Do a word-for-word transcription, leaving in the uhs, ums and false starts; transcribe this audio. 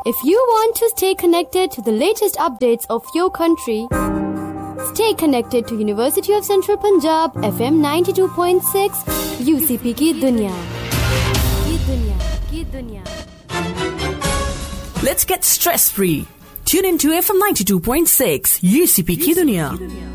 If you want to stay connected to the latest updates of your country, stay connected to University of Central Punjab F M ninety-two point six, U C P की दुनिया की दुनिया की दुनिया. Let's get stress free. Tune in to F M ninety-two point six, U C P की दुनिया.